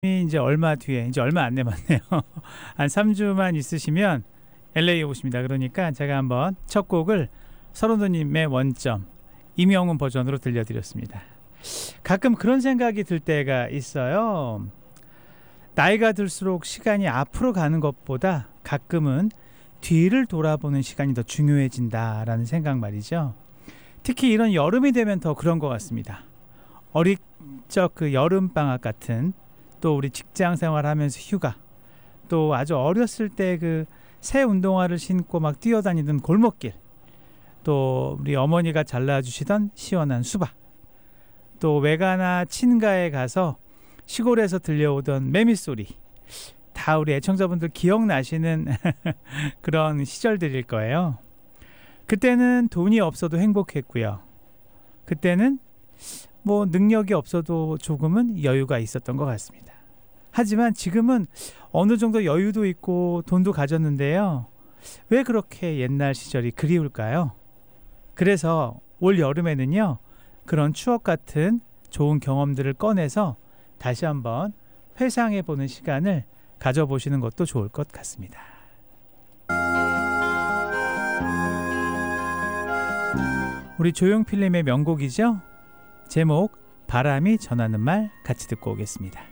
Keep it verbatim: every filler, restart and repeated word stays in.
이제 얼마 뒤에, 이제 얼마 안 남았네요. 한 삼 주만 있으시면 엘에이 오십니다. 그러니까 제가 한번 첫 곡을 서른도님의 원점 임영웅 버전으로 들려드렸습니다. 가끔 그런 생각이 들 때가 있어요. 나이가 들수록 시간이 앞으로 가는 것보다 가끔은 뒤를 돌아보는 시간이 더 중요해진다라는 생각 말이죠. 특히 이런 여름이 되면 더 그런 것 같습니다. 어릴 적 그 여름방학 같은, 또 우리 직장 생활하면서 휴가, 또 아주 어렸을 때 그 새 운동화를 신고 막 뛰어다니던 골목길, 또 우리 어머니가 잘라주시던 시원한 수박, 또 외가나 친가에 가서 시골에서 들려오던 매미소리, 다 우리 애청자분들 기억나시는 그런 시절들일 거예요. 그때는 돈이 없어도 행복했고요. 그때는 뭐 능력이 없어도 조금은 여유가 있었던 것 같습니다. 하지만 지금은 어느 정도 여유도 있고 돈도 가졌는데요. 왜 그렇게 옛날 시절이 그리울까요? 그래서 올 여름에는요, 그런 추억 같은 좋은 경험들을 꺼내서 다시 한번 회상해보는 시간을 가져보시는 것도 좋을 것 같습니다. 우리 조용필님의 명곡이죠. 제목 바람이 전하는 말 같이 듣고 오겠습니다.